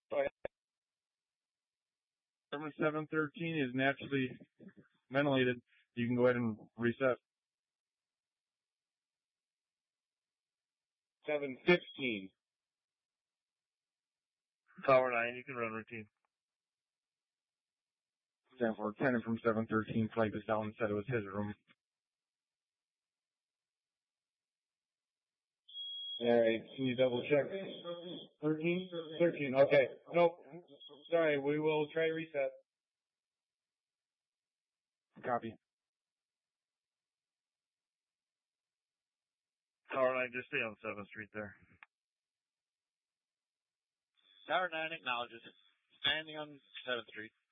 Terminal 713 is naturally ventilated. You can go ahead and reset. 715. Tower 9, you can run routine. Stand for attendant from 713 flagged us down and said it was his room. Alright, can you double check? 13? 13, okay. Nope. Sorry, we will try reset. Copy. Tower 9, just stay on 7th Street there. Tower 9 acknowledges. Standing on 7th Street.